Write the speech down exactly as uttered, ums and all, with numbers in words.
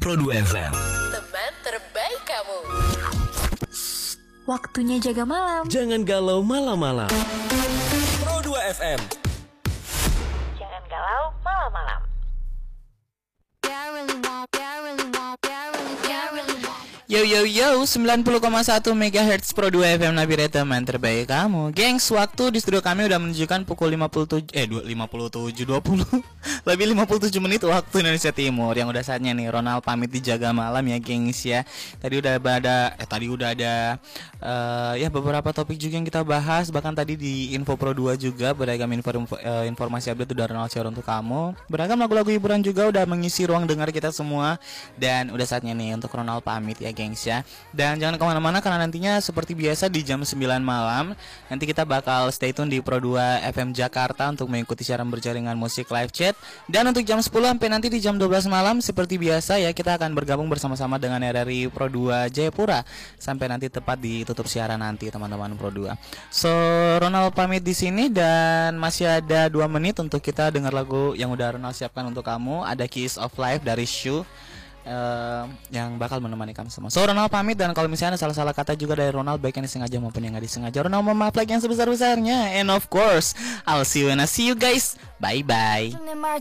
Pro dua F M. Teman terbaik kamu. Waktunya jaga malam. Jangan galau malam-malam. Pro dua F M. Jangan galau malam-malam. Yo yo yo, sembilan puluh koma satu megahertz Pro dua F M Nabire, teman terbaik kamu. Gengs, waktu di studio kami udah menunjukkan pukul lima puluh tujuh eh lima puluh tujuh dua puluh lebih lima puluh tujuh menit waktu Indonesia Timur. Yang udah saatnya nih Ronald pamit dijaga malam ya, gengs ya. Tadi udah ada eh tadi udah ada uh, ya beberapa topik juga yang kita bahas, bahkan tadi di Info Pro dua juga beragam inform, uh, informasi update udah Ronald share untuk kamu. Beragam lagu-lagu hiburan juga udah mengisi ruang dengar kita semua, dan udah saatnya nih untuk Ronald pamit ya, gengs ya. Dan jangan kemana-mana karena nantinya seperti biasa di jam sembilan malam nanti kita bakal stay tune di Pro dua F M Jakarta untuk mengikuti siaran berjaringan musik live chat. Dan untuk jam sepuluh sampai nanti di jam dua belas malam seperti biasa ya, kita akan bergabung bersama-sama dengan R R I Pro dua Jayapura sampai nanti tepat ditutup siaran nanti, teman-teman Pro dua. So Ronald pamit di sini dan masih ada dua menit untuk kita dengar lagu yang udah Ronald siapkan untuk kamu. Ada Kiss of Life dari Shu Uh, yang bakal menemani kamu semua. So Ronald pamit, dan kalau misalnya ada salah-salah kata juga dari Ronald, baik yang disengaja maupun yang gak disengaja, Ronald mohon maaf lagi yang sebesar-besarnya. And of course I'll see you when I see you guys. Bye bye.